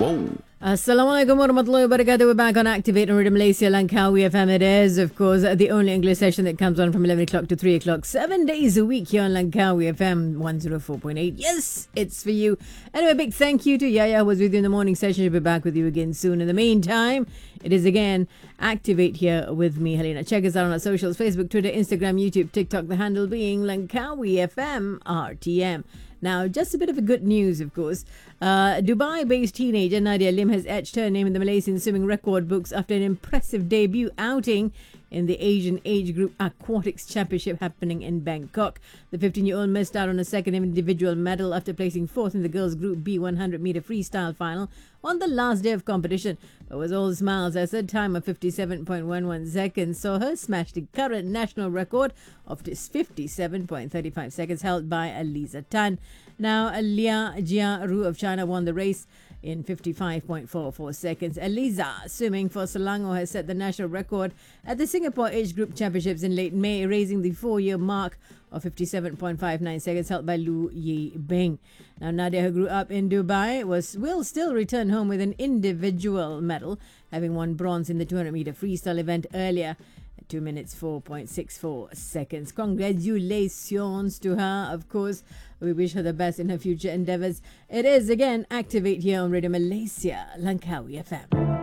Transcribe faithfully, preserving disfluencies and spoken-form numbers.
Whoa. Assalamualaikum warahmatullahi wabarakatuh. We're back on Activate on Radio Malaysia Langkawi F M. It is, of course, the only English session that comes on from eleven o'clock to three o'clock, seven days a week here on Langkawi F M one oh four point eight. Yes, it's for you. Anyway, big thank you to Yaya, who was with you in the morning session. She'll be back with you again soon. In the meantime, it is again Activate here with me, Helena. Check us out on our socials: Facebook, Twitter, Instagram, YouTube, TikTok. The handle being Langkawi F M R T M. Now, just a bit of a good news, of course. Uh, Dubai-based teenager Nadia Lim has etched her name in the Malaysian swimming record books after an impressive debut outing in the Asian Age Group Aquatics Championship happening in Bangkok. The fifteen-year-old missed out on a second individual medal after placing fourth in the girls' Group B one hundred meter freestyle final on the last day of competition. But was all smiles as her time of fifty-seven point one one seconds saw her smash the current national record of just fifty-seven point three five seconds held by Aliza Tan. Now, Lia Jia-Ru of China won the race in fifty-five point four four seconds. Aliza, swimming for Selangor, has set the national record at the Singapore Age Group Championships in late May, raising the four-year mark of fifty-seven point five nine seconds held by Lu Yi Bing. Now, Nadia, who grew up in Dubai, was will still return home with an individual medal, having won bronze in the two hundred meter freestyle event earlier at two minutes four point six four seconds. Congratulations to her, of course. We wish her the best in her future endeavours. It is again Activate here on Radio Malaysia, Langkawi F M.